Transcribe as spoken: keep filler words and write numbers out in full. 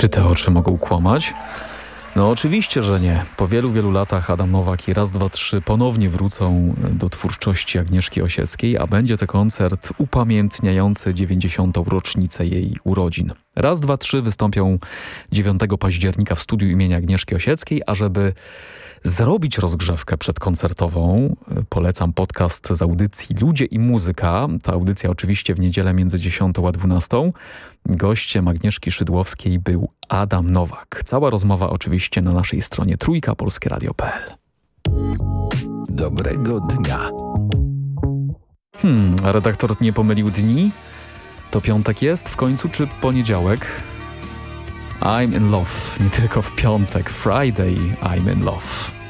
Czy te oczy mogą kłamać? No oczywiście, że nie. Po wielu, wielu latach Adam Nowak i Raz, dwa, trzy ponownie wrócą do twórczości Agnieszki Osieckiej, a będzie to koncert upamiętniający dziewięćdziesiątą rocznicę jej urodzin. Raz, dwa, trzy wystąpią dziewiątego października w studiu imienia Agnieszki Osieckiej, a żeby zrobić rozgrzewkę przedkoncertową, polecam podcast z audycji Ludzie i Muzyka. Ta audycja oczywiście w niedzielę między dziesiątą a dwunastą. Gościem Agnieszki Szydłowskiej był Adam Nowak. Cała rozmowa oczywiście na naszej stronie trójka polskie radio kropka pe el. Dobrego dnia. Hmm, a redaktor nie pomylił dni? To piątek jest w końcu, czy poniedziałek? I'm in love. Nie tylko w piątek. Friday I'm in love.